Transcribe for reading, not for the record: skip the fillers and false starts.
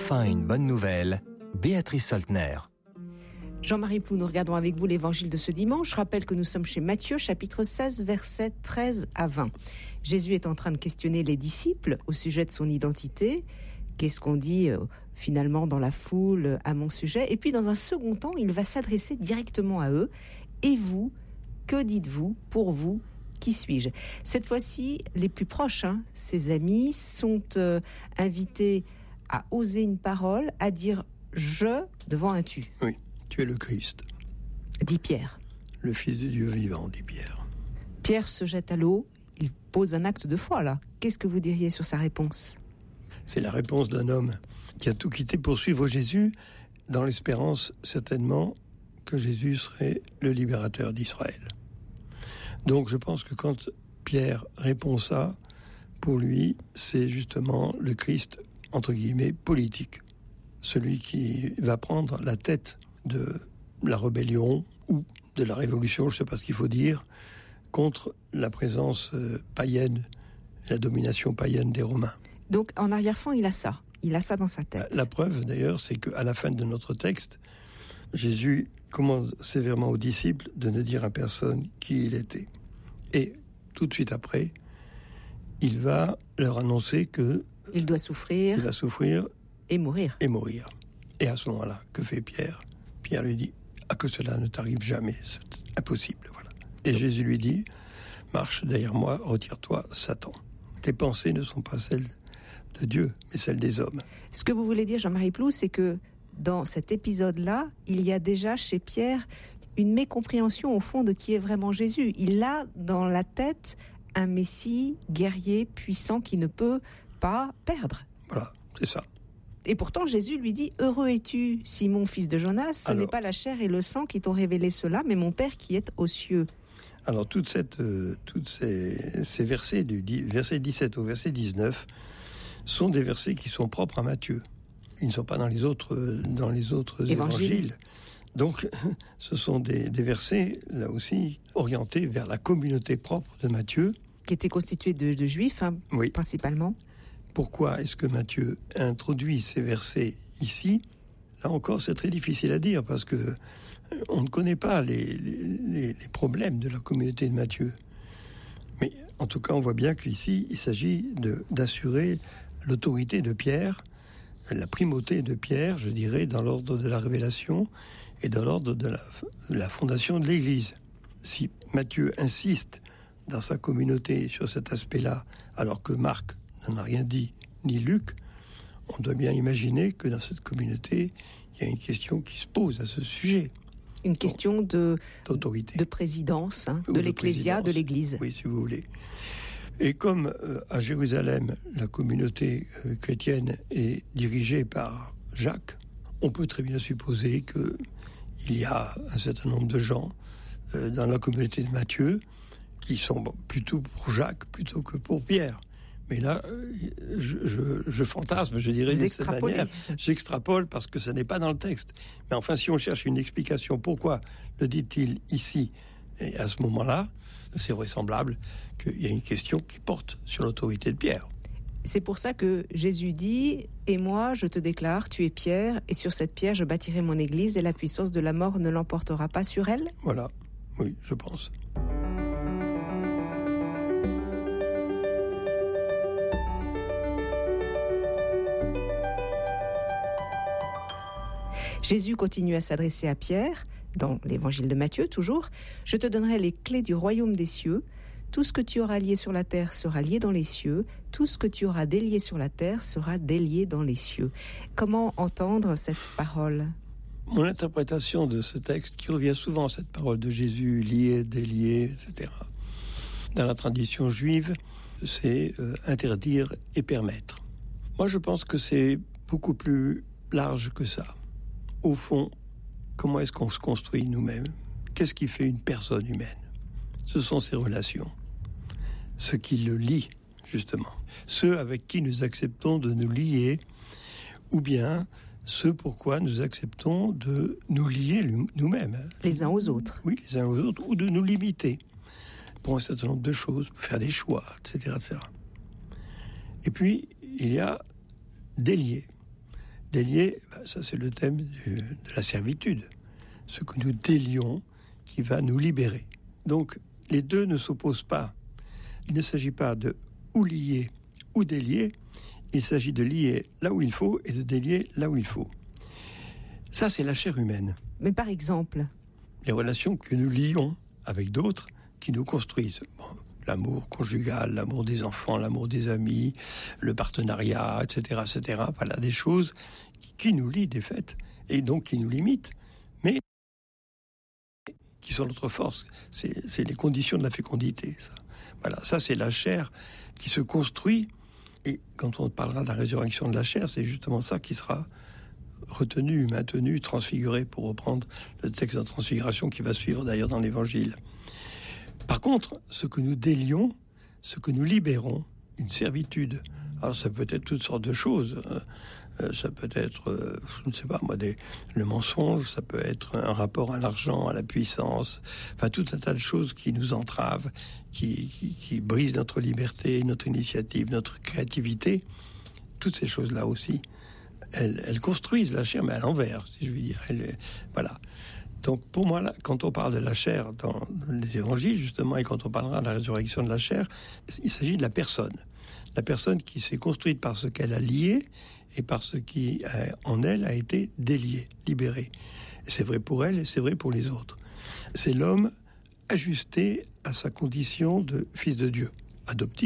Enfin une bonne nouvelle, Béatrice Soltner. Jean-Marie Plou, nous regardons avec vous l'évangile de ce dimanche. Je rappelle que nous sommes chez Matthieu, chapitre 16, versets 13 à 20. Jésus est en train de questionner les disciples au sujet de son identité. Qu'est-ce qu'on dit finalement dans la foule à mon sujet? Et puis dans un second temps, il va s'adresser directement à eux. Et vous, que dites-vous? Pour vous, qui suis-je? Cette fois-ci, les plus proches, ses amis, sont invités à oser une parole, à dire « je » devant un « tu ». Oui, tu es le Christ. Dit Pierre. Le Fils de Dieu vivant, dit Pierre. Pierre se jette à l'eau, il pose un acte de foi là. Qu'est-ce que vous diriez sur sa réponse? C'est la réponse d'un homme qui a tout quitté pour suivre Jésus, dans l'espérance certainement que Jésus serait le libérateur d'Israël. Donc je pense que quand Pierre répond ça, pour lui, c'est justement le Christ, entre guillemets, politique. Celui qui va prendre la tête de la rébellion ou de la révolution, je ne sais pas ce qu'il faut dire, contre la présence païenne, la domination païenne des Romains. Donc en arrière-fond, il a ça dans sa tête. La preuve d'ailleurs, c'est qu'à la fin de notre texte, Jésus commande sévèrement aux disciples de ne dire à personne qui il était. Et tout de suite après, il va leur annoncer que il doit souffrir. Il va souffrir et mourir. Et à ce moment-là, que fait Pierre? Pierre lui dit que cela ne t'arrive jamais, c'est impossible. Voilà. Et Jésus lui dit, marche derrière moi, retire-toi, Satan. Tes pensées ne sont pas celles de Dieu, mais celles des hommes. Ce que vous voulez dire, Jean-Marie Plou, c'est que dans cet épisode-là, il y a déjà chez Pierre une mécompréhension au fond de qui est vraiment Jésus. Il a dans la tête un Messie guerrier, puissant, qui ne peut pas perdre. Voilà, c'est ça. Et pourtant, Jésus lui dit « Heureux es-tu, Simon, fils de Jonas, ce n'est pas la chair et le sang qui t'ont révélé cela, mais mon Père qui est aux cieux. » Alors, toutes ces versets, du verset 17 au verset 19, sont des versets qui sont propres à Matthieu. Ils ne sont pas dans les autres évangiles. Donc, ce sont des versets, là aussi, orientés vers la communauté propre de Matthieu. Qui était constituée de juifs, oui. Principalement. Pourquoi est-ce que Matthieu introduit ces versets ici? Là encore, c'est très difficile à dire, parce que on ne connaît pas les problèmes de la communauté de Matthieu. Mais en tout cas, on voit bien qu'ici, il s'agit d'assurer l'autorité de Pierre, la primauté de Pierre, je dirais, dans l'ordre de la révélation et dans l'ordre de la fondation de l'Église. Si Matthieu insiste dans sa communauté sur cet aspect-là, alors que Marc n'en a rien dit, ni Luc, on doit bien imaginer que dans cette communauté, il y a une question qui se pose à ce sujet. Une question d'autorité, de présidence, de l'ecclésia, de l'Église. Oui, si vous voulez. Et comme à Jérusalem, la communauté chrétienne est dirigée par Jacques, on peut très bien supposer qu'il y a un certain nombre de gens dans la communauté de Matthieu qui sont plutôt pour Jacques plutôt que pour Pierre. Mais là, je fantasme, je dirais de cette manière. J'extrapole parce que ce n'est pas dans le texte. Mais enfin, si on cherche une explication, pourquoi le dit-il ici et à ce moment-là, c'est vraisemblable qu'il y a une question qui porte sur l'autorité de Pierre. C'est pour ça que Jésus dit « Et moi, je te déclare, tu es Pierre, et sur cette pierre, je bâtirai mon église, et la puissance de la mort ne l'emportera pas sur elle ?» Voilà, oui, je pense. Jésus continue à s'adresser à Pierre, dans l'évangile de Matthieu toujours. « Je te donnerai les clés du royaume des cieux. Tout ce que tu auras lié sur la terre sera lié dans les cieux. Tout ce que tu auras délié sur la terre sera délié dans les cieux. » Comment entendre cette parole? Mon interprétation de ce texte, qui revient souvent, cette parole de Jésus, lié, délié, etc. Dans la tradition juive, c'est interdire et permettre. Moi, je pense que c'est beaucoup plus large que ça. Au fond, comment est-ce qu'on se construit nous-mêmes? Qu'est-ce qui fait une personne humaine? Ce sont ses relations. Ce qui le lie, justement. Ceux avec qui nous acceptons de nous lier, ou bien ceux pourquoi nous acceptons de nous lier nous-mêmes. Les uns aux autres. Oui, les uns aux autres, ou de nous limiter pour un certain nombre de choses, pour faire des choix, etc., etc. Et puis, il y a délier. Délier, ça c'est le thème de la servitude. Ce que nous délions qui va nous libérer. Donc les deux ne s'opposent pas. Il ne s'agit pas de ou lier ou délier. Il s'agit de lier là où il faut et de délier là où il faut. Ça, c'est la chair humaine. Mais par exemple, les relations que nous lions avec d'autres qui nous construisent. L'amour conjugal, l'amour des enfants, l'amour des amis, le partenariat, etc., etc. Voilà, des choses qui nous lient, des faits, et donc qui nous limitent, mais qui sont notre force. C'est les conditions de la fécondité, ça. Voilà, ça c'est la chair qui se construit, et quand on parlera de la résurrection de la chair, c'est justement ça qui sera retenu, maintenu, transfiguré, pour reprendre le texte de la transfiguration qui va suivre d'ailleurs dans l'Évangile. Par contre, ce que nous délions, ce que nous libérons, une servitude, alors ça peut être toutes sortes de choses, ça peut être, je ne sais pas moi, le mensonge, ça peut être un rapport à l'argent, à la puissance, enfin tout un tas de choses qui nous entravent, qui brisent notre liberté, notre initiative, notre créativité. Toutes ces choses-là aussi, elles construisent la chair, mais à l'envers, si je puis dire. Voilà. Donc pour moi, là, quand on parle de la chair dans les évangiles, justement, et quand on parlera de la résurrection de la chair, il s'agit de la personne. La personne qui s'est construite par ce qu'elle a lié et par ce qui, en elle, a été délié, libéré. C'est vrai pour elle et c'est vrai pour les autres. C'est l'homme ajusté à sa condition de fils de Dieu, adoptif.